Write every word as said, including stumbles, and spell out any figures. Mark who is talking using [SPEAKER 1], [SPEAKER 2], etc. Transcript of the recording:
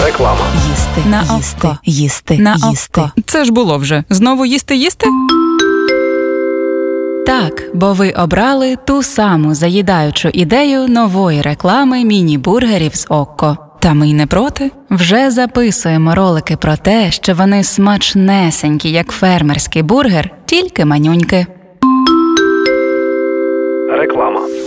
[SPEAKER 1] Реклама.
[SPEAKER 2] Їсти,
[SPEAKER 3] На
[SPEAKER 2] їсти,
[SPEAKER 3] око.
[SPEAKER 2] їсти,
[SPEAKER 3] На
[SPEAKER 2] їсти.
[SPEAKER 3] око. Це ж було вже. Знову їсти-їсти? Так, бо ви обрали ту саму заїдаючу ідею нової реклами міні-бургерів з Окко. Та ми й не проти. Вже записуємо ролики про те, що вони смачнесенькі, як фермерський бургер, тільки манюньки.
[SPEAKER 1] Реклама.